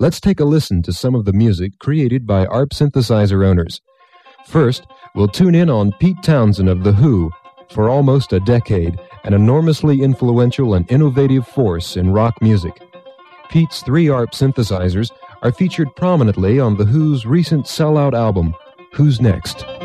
Let's take a listen to some of the music created by ARP synthesizer owners. First, we'll tune in on Pete Townshend of The Who. For almost a decade, an enormously influential and innovative force in rock music. Pete's 3 ARP synthesizers are featured prominently on The Who's recent sellout album, Who's Next?